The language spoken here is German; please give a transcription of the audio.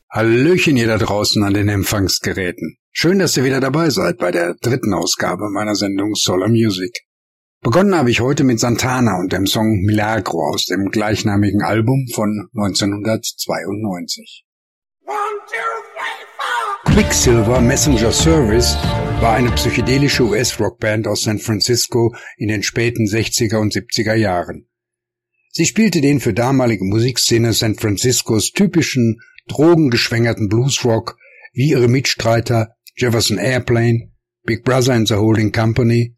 Hallöchen ihr da draußen an den Empfangsgeräten. Schön, dass ihr wieder dabei seid bei der 3. Ausgabe meiner Sendung Solar Music. Begonnen habe ich heute mit Santana und dem Song Milagro aus dem gleichnamigen Album von 1992. Quicksilver Messenger Service war eine psychedelische US-Rockband aus San Francisco in den späten 60er und 70er Jahren. Sie spielte den für damalige Musikszene San Franciscos typischen, drogengeschwängerten Bluesrock wie ihre Mitstreiter Jefferson Airplane, Big Brother and the Holding Company